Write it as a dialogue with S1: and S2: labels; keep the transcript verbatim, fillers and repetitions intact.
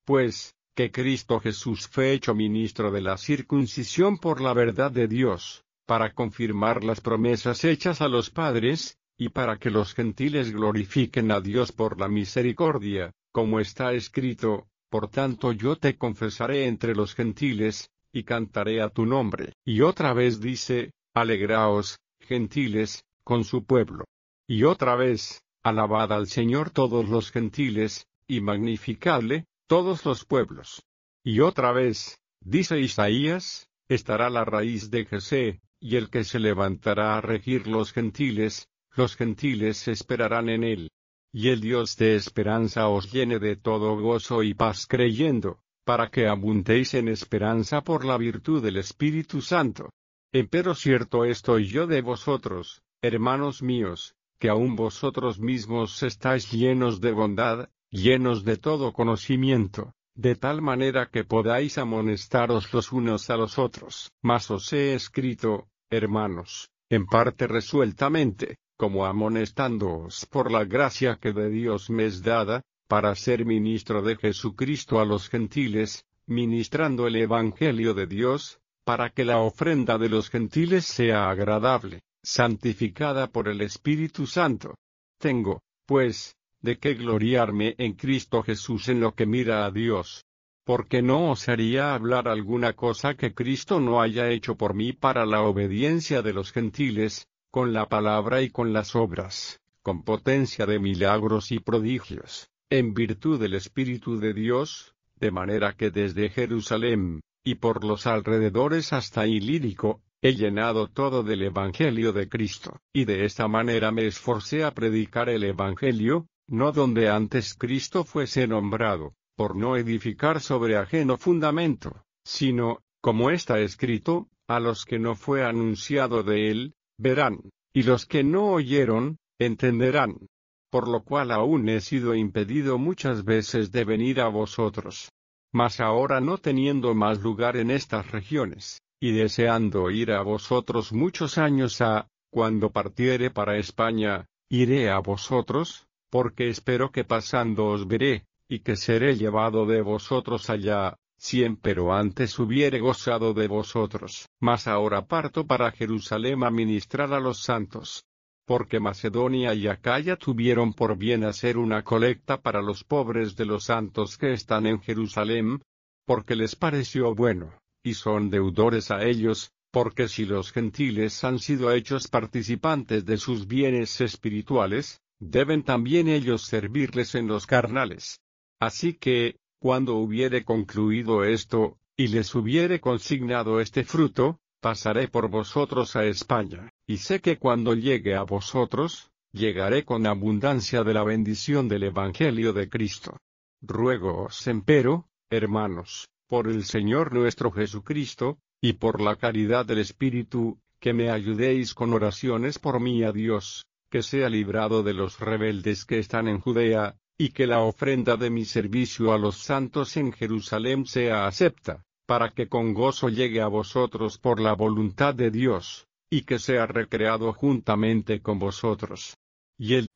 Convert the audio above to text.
S1: pues, que Cristo Jesús fue hecho ministro de la circuncisión por la verdad de Dios, para confirmar las promesas hechas a los padres, y para que los gentiles glorifiquen a Dios por la misericordia, como está escrito, por tanto yo te confesaré entre los gentiles, y cantaré a tu nombre. Y otra vez dice, alegraos, gentiles, con su pueblo. Y otra vez, alabad al Señor todos los gentiles, y magnificadle, todos los pueblos. Y otra vez, dice Isaías, estará la raíz de Jesé, y el que se levantará a regir los gentiles, los gentiles esperarán en él. Y el Dios de esperanza os llene de todo gozo y paz creyendo, para que abundéis en esperanza por la virtud del Espíritu Santo. Empero cierto estoy yo de vosotros, hermanos míos, que aun vosotros mismos estáis llenos de bondad, llenos de todo conocimiento, de tal manera que podáis amonestaros los unos a los otros. Mas os he escrito, hermanos, en parte resueltamente, como amonestándoos por la gracia que de Dios me es dada, para ser ministro de Jesucristo a los gentiles, ministrando el Evangelio de Dios, para que la ofrenda de los gentiles sea agradable, santificada por el Espíritu Santo. Tengo, pues, de qué gloriarme en Cristo Jesús en lo que mira a Dios. Porque no osaría hablar alguna cosa que Cristo no haya hecho por mí para la obediencia de los gentiles, con la palabra y con las obras, con potencia de milagros y prodigios, en virtud del Espíritu de Dios, de manera que desde Jerusalén, y por los alrededores hasta Ilírico, he llenado todo del Evangelio de Cristo. Y de esta manera me esforcé a predicar el Evangelio, no donde antes Cristo fuese nombrado, por no edificar sobre ajeno fundamento, sino, como está escrito, a los que no fue anunciado de él, verán, y los que no oyeron, entenderán. Por lo cual aún he sido impedido muchas veces de venir a vosotros. Mas ahora no teniendo más lugar en estas regiones, y deseando ir a vosotros muchos años ha, cuando partiere para España, iré a vosotros, porque espero que pasando os veré, y que seré llevado de vosotros allá, si empero antes hubiere gozado de vosotros. Mas ahora parto para Jerusalén a ministrar a los santos. Porque Macedonia y Acaya tuvieron por bien hacer una colecta para los pobres de los santos que están en Jerusalén, porque les pareció bueno, y son deudores a ellos, porque si los gentiles han sido hechos participantes de sus bienes espirituales, deben también ellos servirles en los carnales. Así que, cuando hubiere concluido esto, y les hubiere consignado este fruto, pasaré por vosotros a España, y sé que cuando llegue a vosotros, llegaré con abundancia de la bendición del Evangelio de Cristo. Ruégoos empero, hermanos, por el Señor nuestro Jesucristo, y por la caridad del Espíritu, que me ayudéis con oraciones por mí a Dios, que sea librado de los rebeldes que están en Judea, y que la ofrenda de mi servicio a los santos en Jerusalén sea acepta, para que con gozo llegue a vosotros por la voluntad de Dios, y que sea recreado juntamente con vosotros. Y el